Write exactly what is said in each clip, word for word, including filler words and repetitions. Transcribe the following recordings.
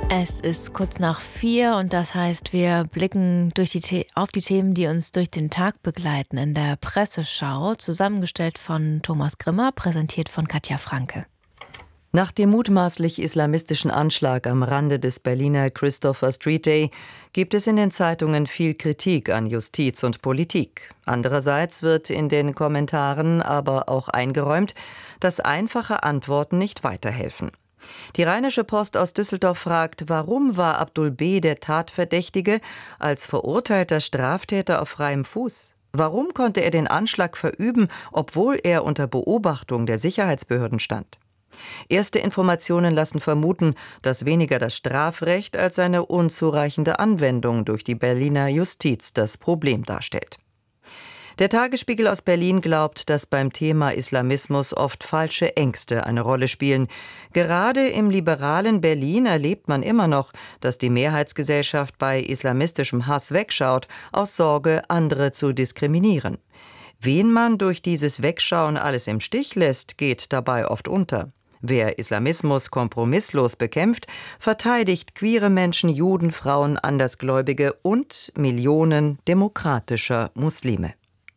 Es ist kurz nach vier und das heißt, wir blicken durch die The- auf die Themen, die uns durch den Tag begleiten in der Presseschau, zusammengestellt von Thomas Grimmer, präsentiert von Katja Franke. Nach dem mutmaßlich islamistischen Anschlag am Rande des Berliner Christopher Street Day gibt es in den Zeitungen viel Kritik an Justiz und Politik. Andererseits wird in den Kommentaren aber auch eingeräumt, dass einfache Antworten nicht weiterhelfen. Die Rheinische Post aus Düsseldorf fragt, warum war Abdul B. der Tatverdächtige als verurteilter Straftäter auf freiem Fuß? Warum konnte er den Anschlag verüben, obwohl er unter Beobachtung der Sicherheitsbehörden stand? Erste Informationen lassen vermuten, dass weniger das Strafrecht als eine unzureichende Anwendung durch die Berliner Justiz das Problem darstellt. Der Tagesspiegel aus Berlin glaubt, dass beim Thema Islamismus oft falsche Ängste eine Rolle spielen. Gerade im liberalen Berlin erlebt man immer noch, dass die Mehrheitsgesellschaft bei islamistischem Hass wegschaut, aus Sorge, andere zu diskriminieren. Wen man durch dieses Wegschauen alles im Stich lässt, geht dabei oft unter. Wer Islamismus kompromisslos bekämpft, verteidigt queere Menschen, Juden, Frauen, Andersgläubige und Millionen demokratischer Muslime.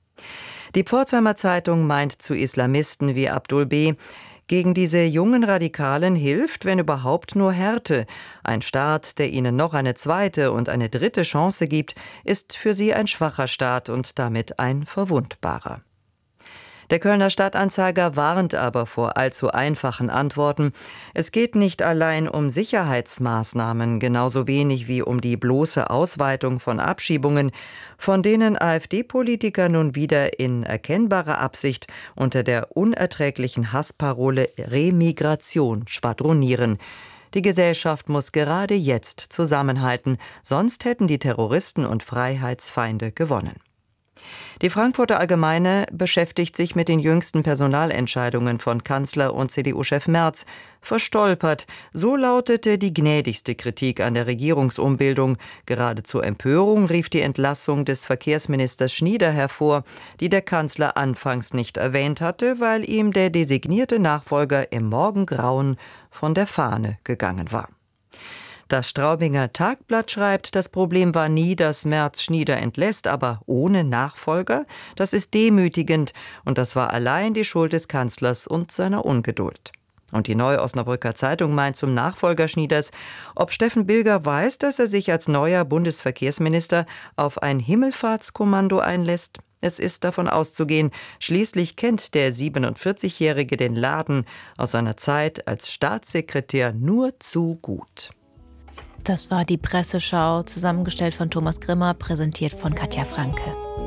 Die Pforzheimer Zeitung meint zu Islamisten wie Abdul B., gegen diese jungen Radikalen hilft, wenn überhaupt, nur Härte. Ein Staat, der ihnen noch eine zweite und eine dritte Chance gibt, ist für sie ein schwacher Staat und damit ein verwundbarer. Der Kölner Stadtanzeiger warnt aber vor allzu einfachen Antworten. Es geht nicht allein um Sicherheitsmaßnahmen, genauso wenig wie um die bloße Ausweitung von Abschiebungen, von denen AfD-Politiker nun wieder in erkennbarer Absicht unter der unerträglichen Hassparole Remigration schwadronieren. Die Gesellschaft muss gerade jetzt zusammenhalten, sonst hätten die Terroristen und Freiheitsfeinde gewonnen. Die Frankfurter Allgemeine beschäftigt sich mit den jüngsten Personalentscheidungen von Kanzler und C D U-Chef Merz. Verstolpert, so lautete die gnädigste Kritik an der Regierungsumbildung. Gerade zur Empörung rief die Entlassung des Verkehrsministers Schnieder hervor, die der Kanzler anfangs nicht erwähnt hatte, weil ihm der designierte Nachfolger im Morgengrauen von der Fahne gegangen war. Das Straubinger Tagblatt schreibt, das Problem war nie, dass Merz Schnieder entlässt, aber ohne Nachfolger, das ist demütigend und das war allein die Schuld des Kanzlers und seiner Ungeduld. Und die Neue Osnabrücker Zeitung meint zum Nachfolger Schnieders, ob Steffen Bilger weiß, dass er sich als neuer Bundesverkehrsminister auf ein Himmelfahrtskommando einlässt. Es ist davon auszugehen, schließlich kennt der siebenundvierzigjährige den Laden aus seiner Zeit als Staatssekretär nur zu gut. Das war die Presseschau, zusammengestellt von Thomas Grimmer, präsentiert von Katja Franke.